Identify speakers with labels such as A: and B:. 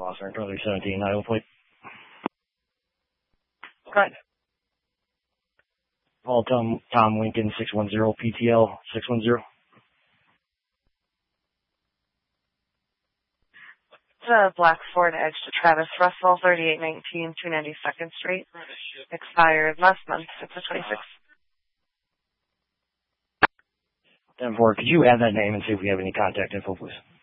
A: Gloucester, early 17, Iowa plate.
B: Good.
A: Paul Tom Lincoln, 610, PTL 610.
B: The black Ford Edge to Travis Russell, 3819 292nd Street. Expired last month, 6/26.
A: 10-4, could you add that name and see if we have any contact info, please?